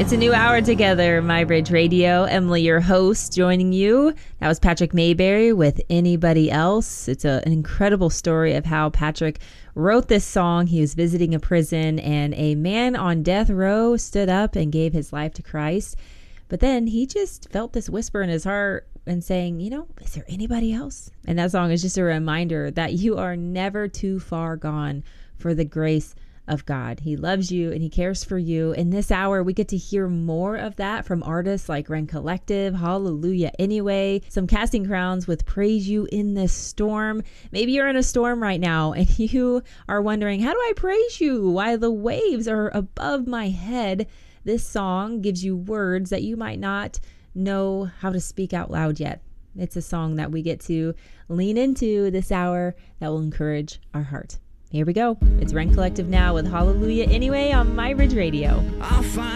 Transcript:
It's a new hour together, My Bridge Radio. Emily, your host, joining you. That was Patrick Mayberry with Anybody Else. It's an incredible story of how Patrick wrote this song. He was visiting a prison, and a man on death row stood up and gave his life to Christ. But then he just felt this whisper in his heart and saying, is there anybody else? And that song is just a reminder that you are never too far gone for the grace of God. He loves you and he cares for you. In this hour, we get to hear more of that from artists like Rend Collective, Hallelujah Anyway, some Casting Crowns with Praise You in This Storm. Maybe you're in a storm right now and you are wondering, how do I praise you while the waves are above my head? This song gives you words that you might not know how to speak out loud yet. It's a song that we get to lean into this hour that will encourage our heart. Here we go. It's Rend Collective now with Hallelujah Anyway on My Bridge Radio.